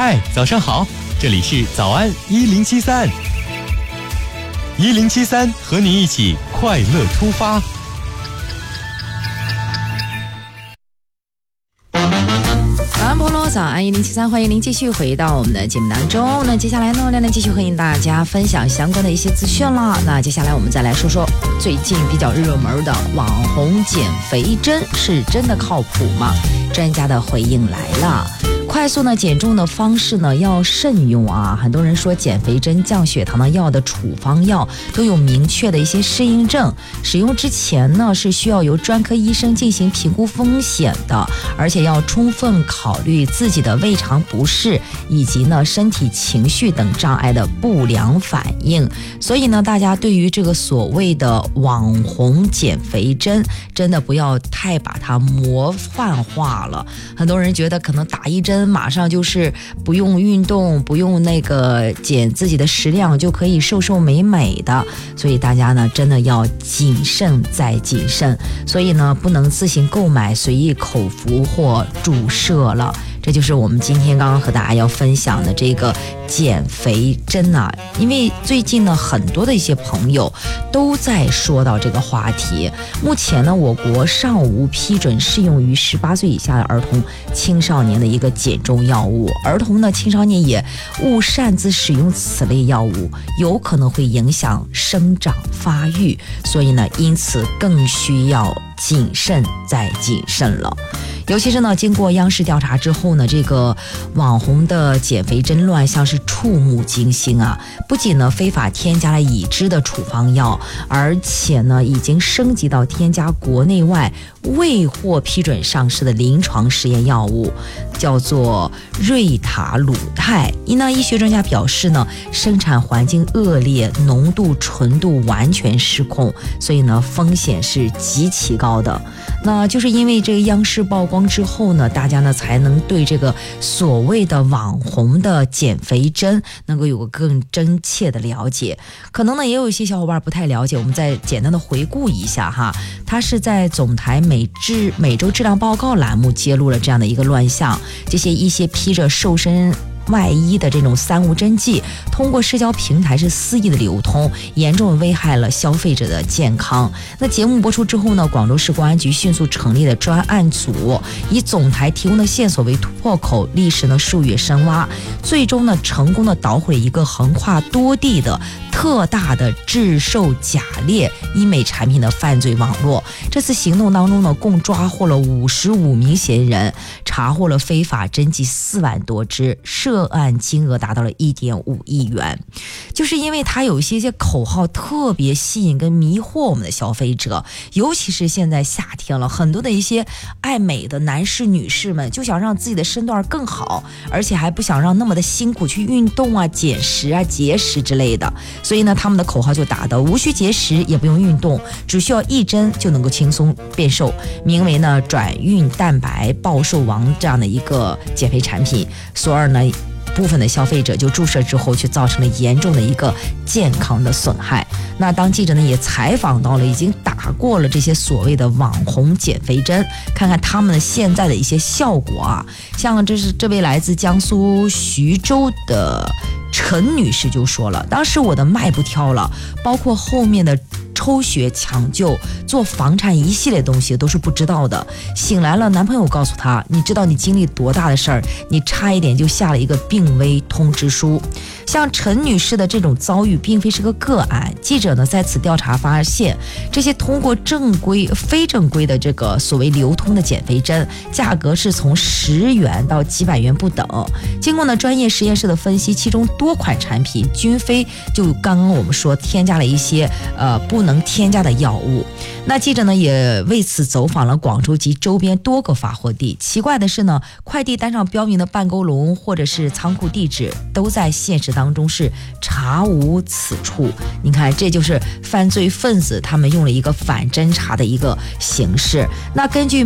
嗨，早上好，这里是早安1073，1073和你一起快乐出发。 早安1073，欢迎您继续回到我们的节目当中。那接下来呢，亮亮继续和大家分享相关的一些资讯了。那接下来我们再来说说最近比较热门的网红减肥针是真的靠谱吗？专家的回应来了。快速呢减重的方式呢要慎用啊！很多人说减肥针、降血糖的药的处方药都有明确的一些适应症，使用之前呢是需要由专科医生进行评估风险的，而且要充分考虑自己的胃肠不适以及呢身体情绪等障碍的不良反应。所以呢，大家对于这个所谓的网红减肥针，真的不要太把它模范化了。很多人觉得可能打一针马上就是不用运动，不用那个减自己的食量就可以瘦瘦美美的，所以大家呢真的要谨慎再谨慎，所以呢不能自行购买、随意口服或注射了。这就是我们今天刚刚和大家要分享的这个减肥针啊，因为最近呢很多的一些朋友都在说到这个话题。目前呢，我国尚无批准适用于18岁以下的儿童、青少年的一个减重药物，儿童呢、青少年也勿擅自使用此类药物，有可能会影响生长发育，所以呢，因此更需要谨慎再谨慎了。尤其是呢，经过央视调查之后呢，这个网红的减肥针乱象是触目惊心啊！不仅呢非法添加了已知的处方药，而且呢已经升级到添加国内外未获批准上市的临床实验药物，叫做瑞塔鲁肽。医学专家表示呢，生产环境恶劣，浓度纯度完全失控，所以呢风险是极其高的。那就是因为这个央视曝光之后呢，大家呢才能对这个所谓的网红的减肥针能够有个更真切的了解。可能呢也有一些小伙伴不太了解，我们再简单的回顾一下哈。它是在总台每周质量报告栏目揭露了这样的一个乱象，这些一些披着瘦身外衣的这种三无针剂通过社交平台是肆意的流通，严重危害了消费者的健康。那节目播出之后呢，广州市公安局迅速成立了专案组，以总台提供的线索为突破口，历时呢数月深挖，最终呢成功的捣毁一个横跨多地的特大的制售假劣医美产品的犯罪网络。这次行动当中呢，共抓获了55名嫌疑人，查获了非法针剂4万多支，涉案金额达到了1.5亿元。就是因为它有一些口号特别吸引跟迷惑我们的消费者，尤其是现在夏天了，很多的一些爱美的男士女士们就想让自己的身段更好，而且还不想让那么的辛苦去运动啊、减食啊、节食之类的，所以呢他们的口号就打的无需节食也不用运动，只需要1针就能够轻松变瘦，名为呢转运蛋白暴瘦王这样的一个减肥产品，所以呢部分的消费者就注射之后却造成了严重的一个健康的损害。那当记者呢也采访到了已经打过了这些所谓的网红减肥针，看看他们现在的一些效果啊。像这位来自江苏徐州的陈女士就说了，当时我的脉不挑了，包括后面的抽血抢救、做房产一系列东西都是不知道的。醒来了，男朋友告诉她，你知道你经历多大的事儿，你差一点就下了一个病危通知书。像陈女士的这种遭遇并非是个个案，记者呢在此调查发现，这些通过正规、非正规的这个所谓流通的减肥针，价格是从10元到几百元不等。经过呢专业实验室的分析，其中多款产品均非就刚刚我们说添加了一些不能添加的药物。那记者呢也为此走访了广州及周边多个发货地。奇怪的是呢，快递单上标明的办公楼或者是仓库地址都在现实当中是查无此处。你看，这就是犯罪分子他们用了一个反侦查的一个形式。那根据